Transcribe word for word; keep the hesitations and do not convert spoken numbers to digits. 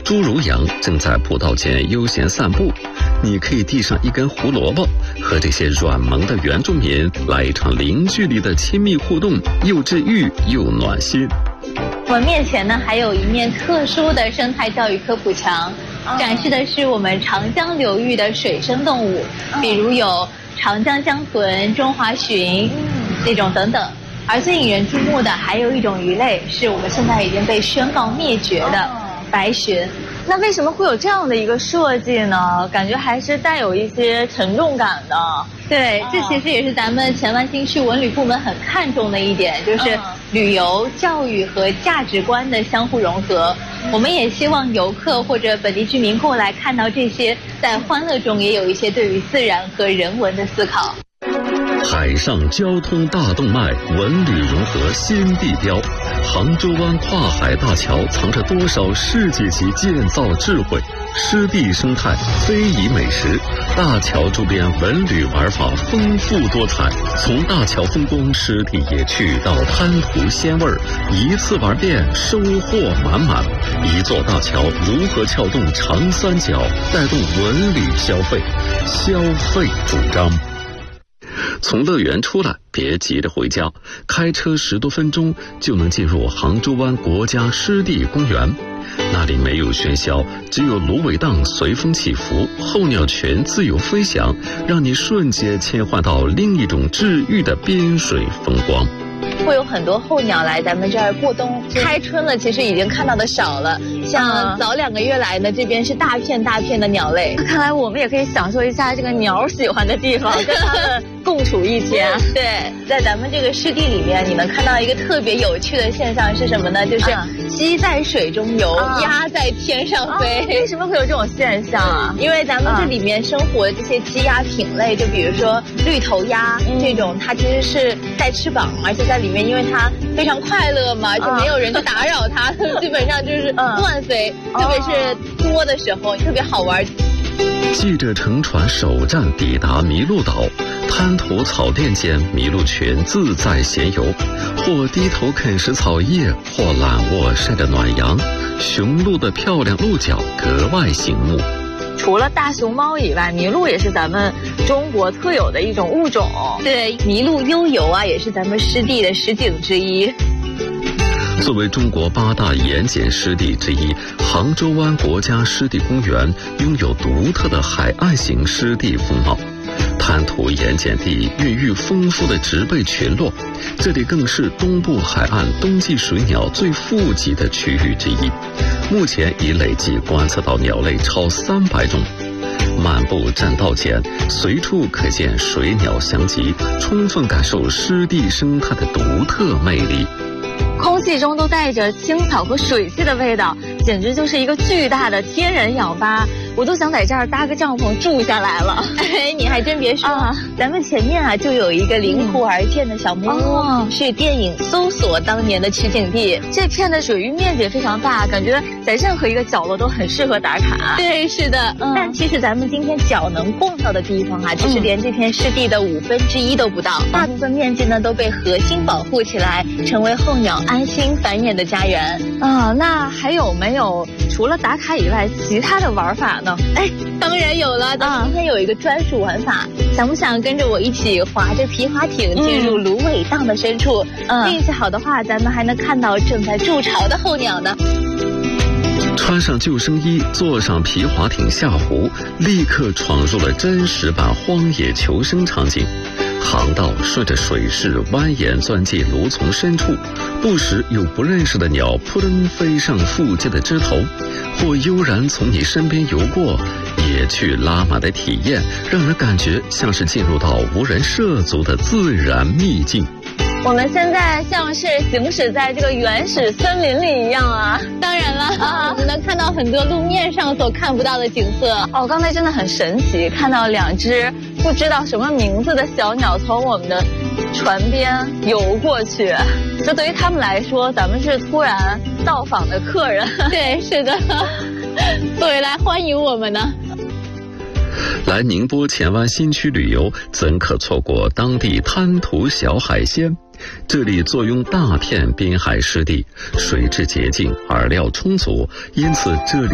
朱如阳正在步道间悠闲散步，你可以递上一根胡萝卜，和这些软萌的原住民来一场零距离的亲密互动，又治愈又暖心。 我们面前呢还有一面特殊的生态教育科普墙，展示的是我们长江流域的水生动物，比如有长江江豚、中华鲟这种等等。而最引人注目的还有一种鱼类，是我们现在已经被宣告灭绝的白鲟。 那为什么会有这样的一个设计呢？感觉还是带有一些沉重感的。 对，这其实也是咱们前湾新区文旅部门很看重的一点，就是旅游、教育和价值观的相互融合。我们也希望游客或者本地居民过来看到这些，在欢乐中也有一些对于自然和人文的思考。 海上交通大动脉，文旅融合新地标。杭州湾跨海大桥藏着多少世界级建造智慧？湿地生态，非遗美食，大桥周边文旅玩法丰富多彩。从大桥风光湿地野趣到滩涂鲜味儿，一次玩遍，收获满满。一座大桥如何撬动长三角，带动文旅消费？消费主张。从乐园出来，别急着回家，开车十多分钟就能进入杭州湾国家湿地公园。那里没有喧嚣，只有芦苇荡随风起伏，候鸟群自由飞翔，让你瞬间切换到另一种治愈的边水风光。 会有很多候鸟来咱们这儿过冬，开春了其实已经看到的少了，像早两个月来的这边是大片大片的鸟类。看来我们也可以享受一下这个鸟喜欢的地方，跟它们共处一天。 对，在咱们这个湿地里面，你能看到一个特别有趣的现象是什么呢？就是鸡在水中游，啊、鸭在天上飞。 啊、为什么会有这种现象啊？ 因为咱们这里面生活的这些鸡鸭品类，就比如说绿头鸭、嗯、这种，它其实是带翅膀，而且在里面因为它非常快乐嘛，就没有人去打扰它，嗯、基本上就是乱飞，嗯、特别是多的时候，特别好玩。 记者乘船首站抵达麋鹿岛，滩涂草甸间，麋鹿群自在闲游，或低头啃食草叶，或懒卧晒着暖阳，雄鹿的漂亮鹿角格外醒目。 除了大熊猫以外，麋鹿也是咱们中国特有的一种物种。 对，麋鹿悠游啊，也是咱们湿地的实景之一。 作为中国八大盐碱湿地之一，杭州湾国家湿地公园拥有独特的海岸型湿地风貌。滩涂盐碱地孕育丰富的植被群落，这里更是东部海岸冬季水鸟最富集的区域之一。目前已累计观测到鸟类超三百种。漫步栈道间，随处可见水鸟翔集，充分感受湿地生态的独特魅力。 空气中都带着青草和水汽的味道，简直就是一个巨大的天然氧吧，我都想在这儿搭个帐篷住下来了。 哎，你还真别说，啊、咱们前面啊就有一个临湖而建的小木屋，哦、是电影《搜索》当年的取景地。 这片的水域面积也非常大，感觉在任何一个角落都很适合打卡。 对，是的。嗯、但其实咱们今天脚能逛到的地方啊，其实连这片湿地的五分之一都不到，嗯、大部分面积呢都被核心保护起来，成为候鸟安心繁衍的家园。 啊，那还有没有除了打卡以外其他的玩法呢？ 哎，当然有了，咱们今天有一个专属玩法，嗯、想不想跟着我一起划着皮划艇进入芦苇荡的深处？嗯，运气好的话，咱们还能看到正在筑巢的候鸟呢。 穿上救生衣，坐上皮划艇下湖，立刻闯入了真实版荒野求生场景。航道顺着水势蜿蜒钻进芦丛深处，不时有不认识的鸟扑棱飞上附近的枝头，或悠然从你身边游过。野趣拉满的体验，让人感觉像是进入到无人涉足的自然秘境。 我们现在像是行驶在这个原始森林里一样啊！ 当然了，啊，我们能看到很多路面上所看不到的景色。 哦，刚才真的很神奇，看到两只不知道什么名字的小鸟从我们的船边游过去。这对于他们来说，咱们是突然到访的客人。 对，是的，作为来欢迎我们呢。 来宁波前湾新区旅游，怎可错过当地滩涂小海鲜？这里坐拥大片滨海湿地，水质洁净，饵料充足，因此这里